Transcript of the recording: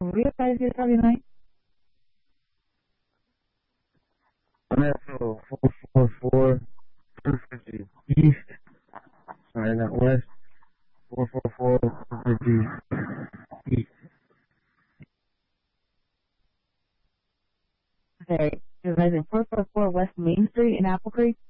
Were you guys here Saturday night? I'm at 444 250 East. Sorry, not West. 444 250 East. Okay, is it 444 West Main Street in Apple Creek?